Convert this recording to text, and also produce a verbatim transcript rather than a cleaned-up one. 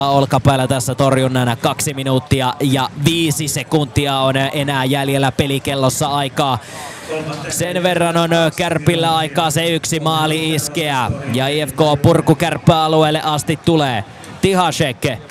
olkapäällä tässä torjunnana. Kaksi minuuttia ja viisi sekuntia on enää jäljellä pelikellossa aikaa. Sen verran on Kärpillä aikaa se yksi maali iskeä. Ja I F K purku kärppäalueelle asti tulee. Tihasek